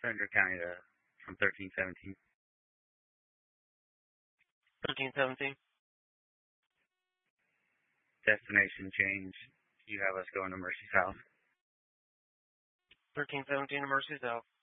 Thunder County from 1317. 1317. Destination change. You have us going to Mercy South. 1317 to Mercy South.